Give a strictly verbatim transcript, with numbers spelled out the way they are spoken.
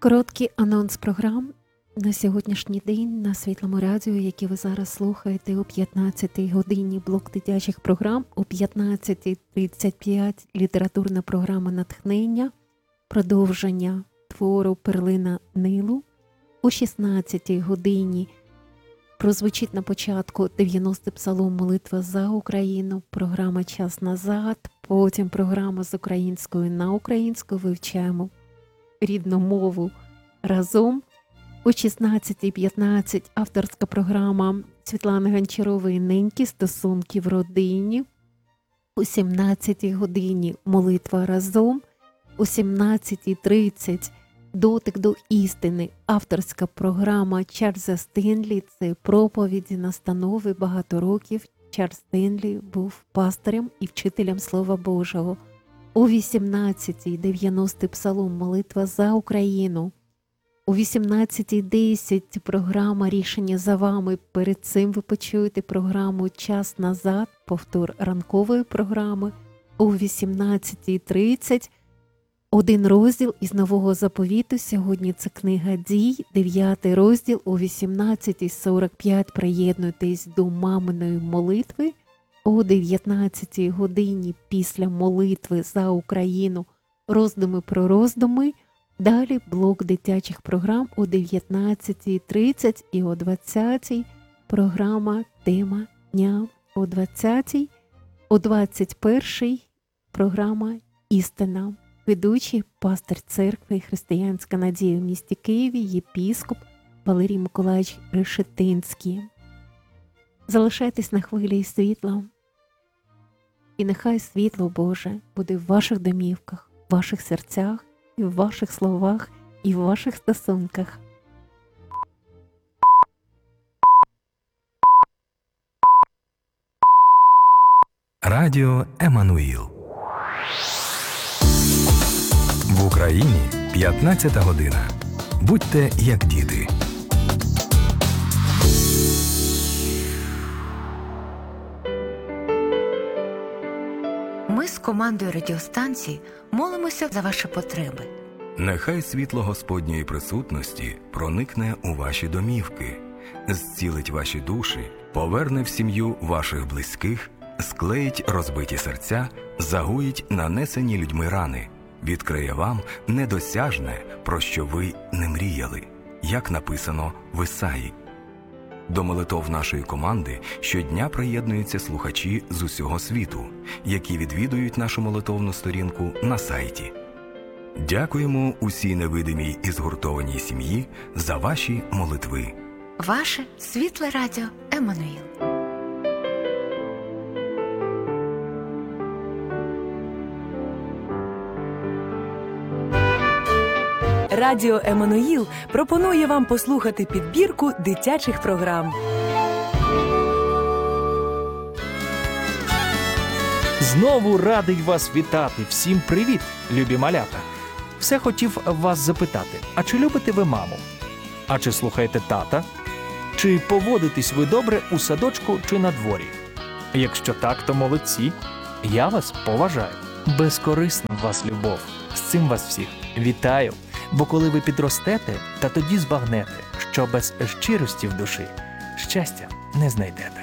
Короткий анонс програм на сьогоднішній день на Світлому радіо, які ви зараз слухаєте о п'ятнадцятій годині, блок дитячих програм, о п'ятнадцятій тридцять п'ять літературна програма «Натхнення», продовження твору «Перлина Нилу», о шістнадцятій годині прозвучить на початку дев'яностий псалом «Молитва за Україну», програма «Час назад», потім програма з української на українську, вивчаємо рідну мову разом. О шістнадцятій п'ятнадцять авторська програма Світлани Гончарової «Неньки. Стосунки в родині». О сімнадцятій годині «Молитва разом». О сімнадцятій тридцять «Дотик до істини», авторська програма Чарльза Стенлі. Це проповіді, настанови багато років. Чарльз Стенлі був пастирем і вчителем Слова Божого. О вісімнадцятій дев'яностий псалом «Молитва за Україну». О вісімнадцятій десять програма «Рішення за вами». Перед цим ви почуєте програму «Час назад», повтор ранкової програми. О вісімнадцятій тридцять один розділ із Нового Заповіту. Сьогодні це книга Дій, дев'ятий розділ. О вісімнадцятій сорок п'ять приєднуйтесь до маминої молитви. О дев'ятнадцятій годині після молитви за Україну роздуми про роздуми. Далі блок дитячих програм о дев'ятнадцятій тридцять і о двадцятій програма «Тема дня». О двадцятій, о двадцять першій програма «Істина». Ведучий пастир церкви «Християнська надія» в місті Києві, єпіскоп Валерій Миколаївич Решетинський. Залишайтесь на хвилі світла, і нехай світло Боже буде в ваших домівках, в ваших серцях, і в ваших словах, і в ваших стосунках. Радіо Еммануїл. В Україні п'ятнадцята година. Будьте як діти. Ми з командою радіостанцій молимося за ваші потреби. Нехай світло Господньої присутності проникне у ваші домівки, зцілить ваші душі, поверне в сім'ю ваших близьких, склеїть розбиті серця, загоїть нанесені людьми рани, відкриє вам недосяжне, про що ви не мріяли, як написано в Ісаї. До молитов нашої команди щодня приєднуються слухачі з усього світу, які відвідують нашу молитовну сторінку на сайті. Дякуємо усій невидимій і згуртованій сім'ї за ваші молитви. Ваше світле радіо Еммануїл. Радіо Еммануїл пропонує вам послухати підбірку дитячих програм. Знову радий вас вітати. Всім привіт, любі малята. Все хотів вас запитати, а чи любите ви маму? А чи слухаєте тата? Чи поводитесь ви добре у садочку чи на дворі? Якщо так, то молодці. Я вас поважаю. Безкорисна в вас любов. З цим вас всіх вітаю. Бо коли ви підростете, та тоді збагнете, що без щирості в душі щастя не знайдете.